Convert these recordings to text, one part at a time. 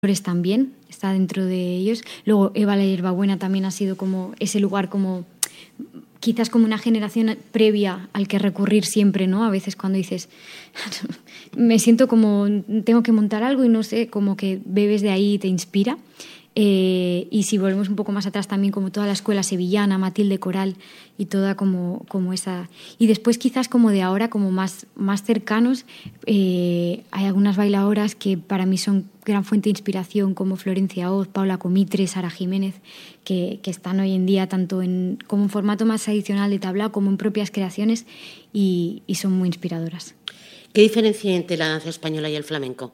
también está dentro de ellos. Luego Eva la Hierbabuena también ha sido como ese lugar, como quizás como una generación previa al que recurrir siempre, ¿no? A veces cuando dices, me siento como tengo que montar algo y no sé, como que bebes de ahí y te inspira. Y si volvemos un poco más atrás también, como toda la escuela sevillana, Matilde Coral y toda como esa. Y después quizás como de ahora, como más cercanos, hay algunas bailadoras que para mí son gran fuente de inspiración, como Florencia Oz, Paula Comitre, Sara Jiménez, que están hoy en día tanto como en formato más tradicional de tablao como en propias creaciones y son muy inspiradoras. ¿Qué diferencia hay entre la danza española y el flamenco?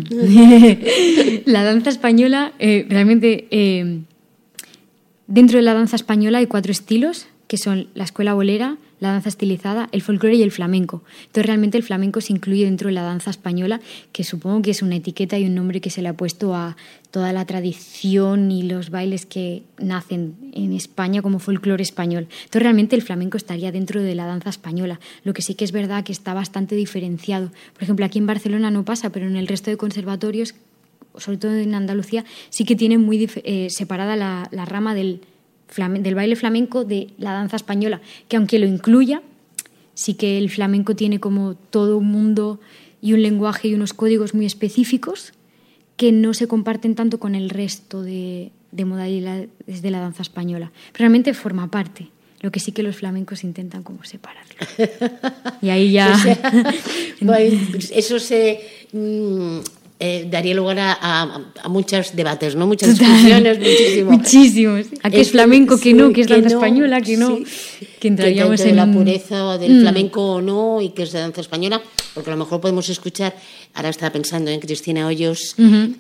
La danza española, realmente, dentro de la danza española hay 4 estilos, que son la escuela bolera, la danza estilizada, el folclore y el flamenco. Entonces, realmente el flamenco se incluye dentro de la danza española, que supongo que es una etiqueta y un nombre que se le ha puesto a toda la tradición y los bailes que nacen en España como folclore español. Entonces, realmente el flamenco estaría dentro de la danza española. Lo que sí que es verdad que está bastante diferenciado. Por ejemplo, aquí en Barcelona no pasa, pero en el resto de conservatorios, sobre todo en Andalucía, sí que tienen muy separada la rama del baile flamenco de la danza española, que aunque lo incluya, sí que el flamenco tiene como todo un mundo y un lenguaje y unos códigos muy específicos que no se comparten tanto con el resto de modalidades de la danza española. Pero realmente forma parte. Lo que sí que los flamencos intentan como separarlo. Y ahí ya... Eso se... daría lugar a muchos debates, ¿no? Muchas discusiones, muchísimos. ¿A qué es flamenco, qué no? ¿Qué es danza española, qué no? Sí. Que entraríamos en la pureza del flamenco o no, y qué es la danza española, porque a lo mejor podemos escuchar, ahora estaba pensando en Cristina Hoyos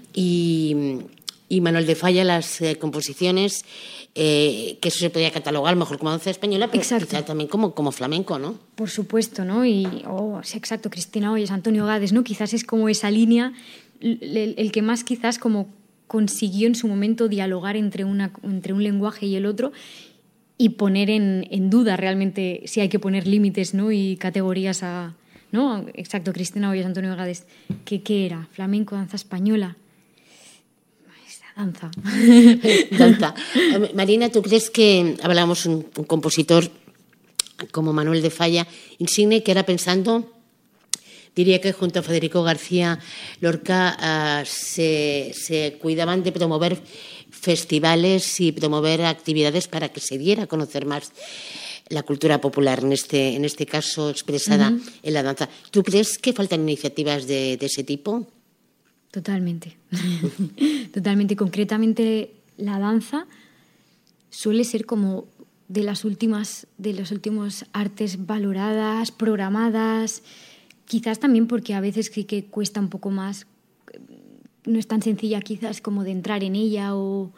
y Manuel de Falla, las composiciones, que eso se podría catalogar a lo mejor como danza española, pero quizá también como flamenco, ¿no? Por supuesto, ¿no? Sí, exacto, Cristina Hoyos, Antonio Gades, ¿no? Quizás es como esa línea, el que más quizás como consiguió en su momento dialogar entre un lenguaje y el otro y poner en duda realmente si hay que poner límites, ¿no? Y categorías ¿no? Exacto, Cristina Hoyos, Antonio Gades. ¿Qué era? ¿Flamenco, danza española? Danza. Danza. Marina, ¿tú crees que hablamos un compositor como Manuel de Falla, insigne, que era pensando, diría que junto a Federico García Lorca se cuidaban de promover festivales y promover actividades para que se diera a conocer más la cultura popular, en este caso expresada en la danza? ¿Tú crees que faltan iniciativas de ese tipo? Totalmente. Totalmente. Concretamente, la danza suele ser como de los últimos artes valoradas, programadas, quizás también porque a veces sí que cuesta un poco más, no es tan sencilla quizás como de entrar en ella,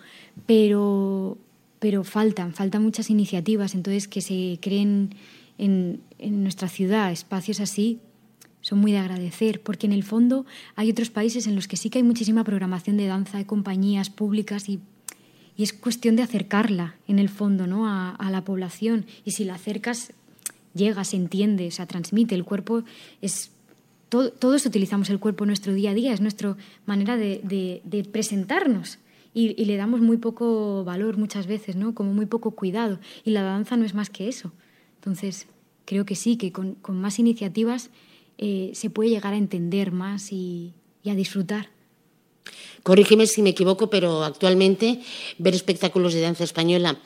pero faltan muchas iniciativas. Entonces, que se creen en nuestra ciudad espacios así son muy de agradecer, porque en el fondo hay otros países en los que sí que hay muchísima programación de danza, hay compañías públicas y es cuestión de acercarla, en el fondo, ¿no? a la población. Y si la acercas, llega, se entiende, se transmite. El cuerpo es... Todos utilizamos el cuerpo en nuestro día a día, es nuestra manera de presentarnos. Y le damos muy poco valor muchas veces, ¿no? Como muy poco cuidado. Y la danza no es más que eso. Entonces, creo que sí, que con más iniciativas se puede llegar a entender más y a disfrutar. Corrígeme si me equivoco, pero actualmente ver espectáculos de danza española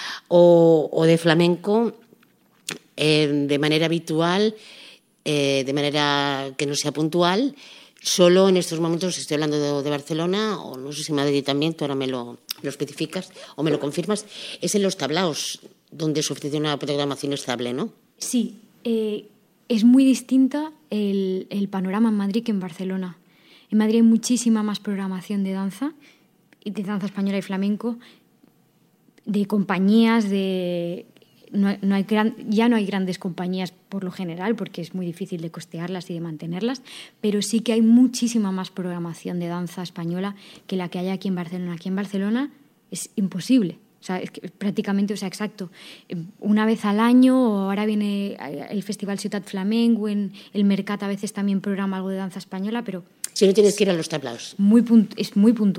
o de flamenco de manera habitual, de manera que no sea puntual, solo en estos momentos, estoy hablando de Barcelona, o no sé si Madrid también, tú ahora me lo especificas o me lo confirmas, es en los tablaos donde se ofrece una programación estable, ¿no? Sí, es muy distinta el panorama en Madrid que en Barcelona. En Madrid hay muchísima más programación de danza española y flamenco, de compañías, ya no hay grandes compañías por lo general, porque es muy difícil de costearlas y de mantenerlas, pero sí que hay muchísima más programación de danza española que la que hay aquí en Barcelona. Aquí en Barcelona es imposible. O sea, es que prácticamente, exacto, una vez al año, o ahora viene el Festival Ciutat Flamenc, o en el Mercat a veces también programa algo de danza española, pero Si no tienes que ir a los tablaos. Es muy puntual.